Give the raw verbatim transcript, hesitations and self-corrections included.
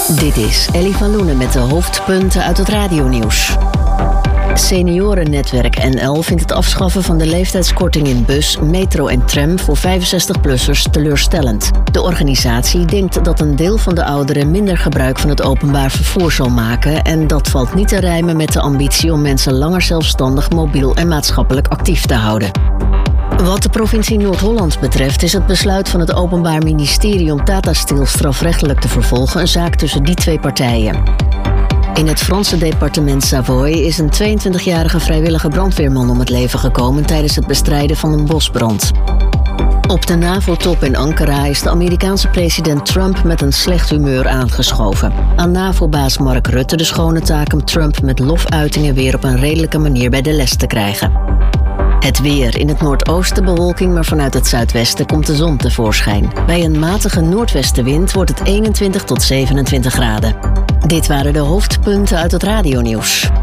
Dit is Ellie van Loenen met de hoofdpunten uit het radionieuws. Seniorennetwerk N L vindt het afschaffen van de leeftijdskorting in bus, metro en tram voor vijfenzestig-plussers teleurstellend. De organisatie denkt dat een deel van de ouderen minder gebruik van het openbaar vervoer zal maken en dat valt niet te rijmen met de ambitie om mensen langer zelfstandig, mobiel en maatschappelijk actief te houden. Wat de provincie Noord-Holland betreft is het besluit van het Openbaar Ministerie om Tata Steel strafrechtelijk te vervolgen een zaak tussen die twee partijen. In het Franse departement Savoie is een tweeëntwintigjarige vrijwillige brandweerman om het leven gekomen tijdens het bestrijden van een bosbrand. Op de NAVO-top in Ankara is de Amerikaanse president Trump met een slecht humeur aangeschoven. Aan NAVO-baas Mark Rutte de schone taak om Trump met lofuitingen weer op een redelijke manier bij de les te krijgen. Het weer. In het noordoosten bewolking, maar vanuit het zuidwesten komt de zon tevoorschijn. Bij een matige noordwestenwind wordt het eenentwintig tot zevenentwintig graden. Dit waren de hoofdpunten uit het radionieuws.